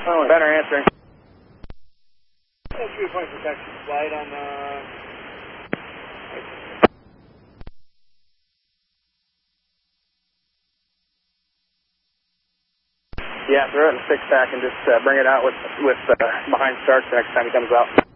Oh, Better answering. Entry point protection flight on Yeah, throw it in a six pack and just bring it out with behind starts the next time he comes out.